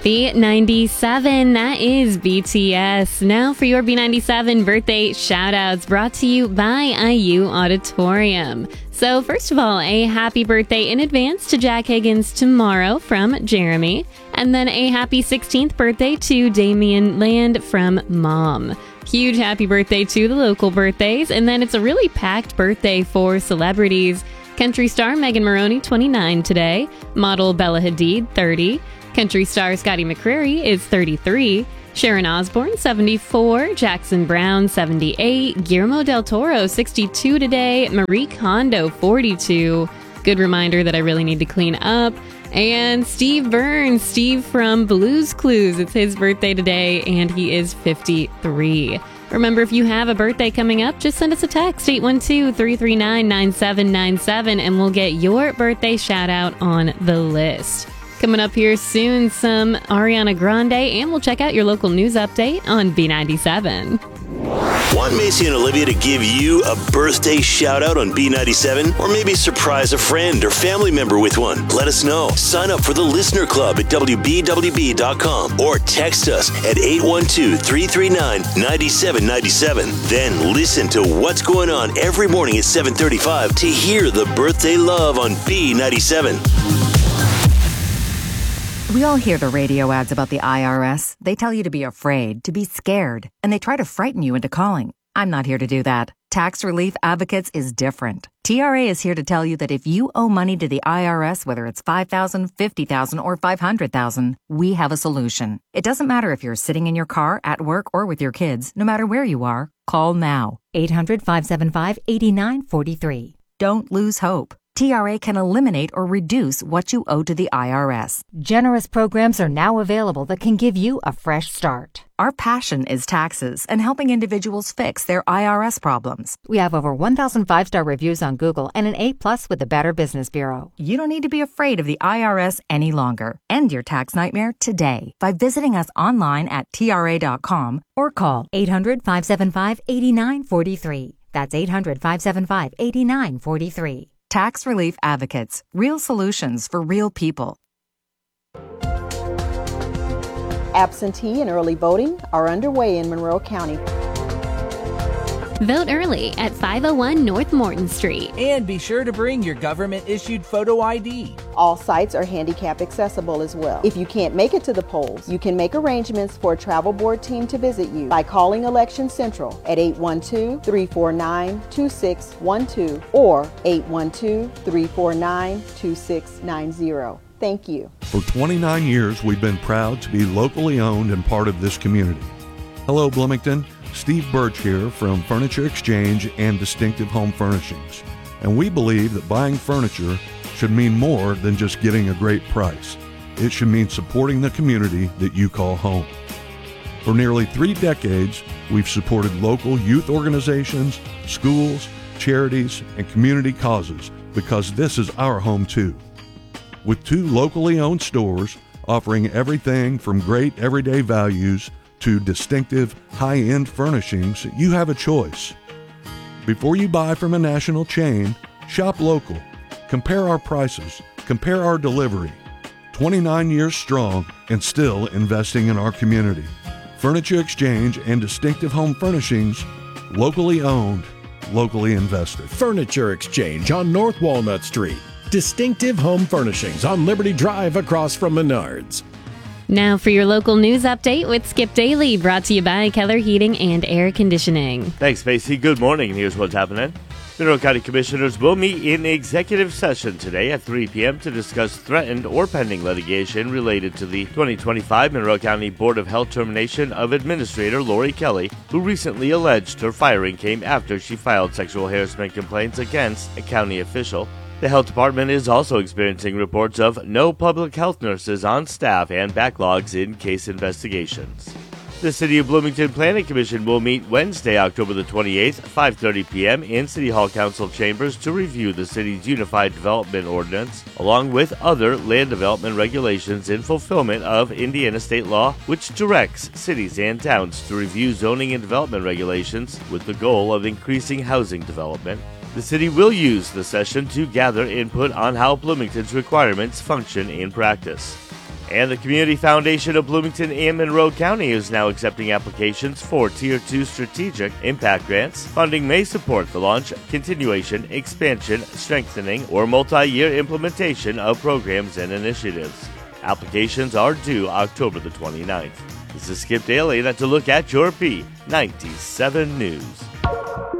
B97, that is BTS. Now for your B97 birthday shout-outs brought to you by IU Auditorium. So first of all, a happy birthday in advance to Jack Higgins tomorrow from Jeremy. And then a happy 16th birthday to Damian Land from Mom. Huge happy birthday to the local birthdays. And then it's a really packed birthday for celebrities. Country star Megan Maroney, 29 today. Model Bella Hadid, 30. Country star Scotty McCreery is 33. Sharon Osbourne, 74. Jackson Brown, 78. Guillermo del Toro, 62 today. Marie Kondo, 42. Good reminder that I really need to clean up. And Steve Burns, Steve from Blue's Clues. It's his birthday today, and he is 53. Remember, if you have a birthday coming up, just send us a text, 812-339-9797, and we'll get your birthday shout out on the list. Coming up here soon, some Ariana Grande, and we'll check out your local news update on B97. Want Macy and Olivia to give you a birthday shout out on B97? Or maybe surprise a friend or family member with one? Let us know. Sign up for the Listener Club at WBWB.com or text us at 812-339-9797. Then listen to what's going on every morning at 7:35 to hear the birthday love on B97. We all hear the radio ads about the IRS. They tell you to be afraid, to be scared, and they try to frighten you into calling. I'm not here to do that. Tax Relief Advocates is different. TRA is here to tell you that if you owe money to the IRS, whether it's $5,000, $50,000, or $500,000, we have a solution. It doesn't matter if you're sitting in your car, at work, or with your kids. No matter where you are, call now. 800-575-8943. Don't lose hope. TRA can eliminate or reduce what you owe to the IRS. Generous programs are now available that can give you a fresh start. Our passion is taxes and helping individuals fix their IRS problems. We have over 1,000 5-star reviews on Google and an A+ with the Better Business Bureau. You don't need to be afraid of the IRS any longer. End your tax nightmare today by visiting us online at TRA.com or call 800-575-8943. That's 800-575-8943. Tax Relief Advocates. Real solutions for real people. Absentee and early voting are underway in Monroe County. Vote early at 501 North Morton Street. And be sure to bring your government-issued photo ID. All sites are handicap accessible as well. If you can't make it to the polls, you can make arrangements for a travel board team to visit you by calling Election Central at 812-349-2612 or 812-349-2690. Thank you. For 29 years, we've been proud to be locally owned and part of this community. Hello, Bloomington. Steve Birch here from Furniture Exchange and Distinctive Home Furnishings. And we believe that buying furniture should mean more than just getting a great price. It should mean supporting the community that you call home. For nearly 3 decades, we've supported local youth organizations, schools, charities, and community causes because this is our home too. With 2 locally owned stores offering everything from great everyday values to distinctive, high-end furnishings, you have a choice. Before you buy from a national chain, shop local. Compare our prices. Compare our delivery. 29 years strong and still investing in our community. Furniture Exchange and Distinctive Home Furnishings, locally owned, locally invested. Furniture Exchange on North Walnut Street. Distinctive Home Furnishings on Liberty Drive across from Menards. Now for your local news update with Skip Daily, brought to you by Keller Heating and Air Conditioning. Thanks, Macy. Good morning. Here's what's happening. Monroe County Commissioners will meet in executive session today at 3 p.m. to discuss threatened or pending litigation related to the 2025 Monroe County Board of Health termination of Administrator Lori Kelly, who recently alleged her firing came after she filed sexual harassment complaints against a county official. The health department is also experiencing reports of no public health nurses on staff and backlogs in case investigations. The City of Bloomington Planning Commission will meet Wednesday, October the 28th, 5:30 p.m. in City Hall Council chambers to review the city's Unified Development Ordinance, along with other land development regulations in fulfillment of Indiana state law, which directs cities and towns to review zoning and development regulations with the goal of increasing housing development. The city will use the session to gather input on how Bloomington's requirements function in practice. And the Community Foundation of Bloomington and Monroe County is now accepting applications for Tier 2 Strategic Impact Grants. Funding may support the launch, continuation, expansion, strengthening, or multi-year implementation of programs and initiatives. Applications are due October the 29th. This is Skip Daly, and that's a look at your B97 News.